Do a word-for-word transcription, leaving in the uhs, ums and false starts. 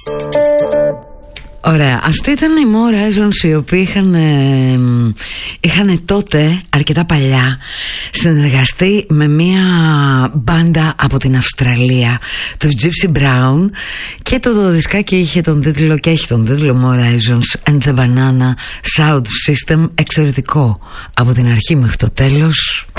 Ωραία, αυτοί ήταν οι More Horizons, οι οποίοι είχαν, ε, είχαν τότε, αρκετά παλιά, συνεργαστεί με μια μπάντα από την Αυστραλία, τους Gypsy Brown, και το δισκάκι είχε τον τίτλο, και έχει τον τίτλο More Horizons and the Banana Sound System. Εξαιρετικό από την αρχή μέχρι το τέλος.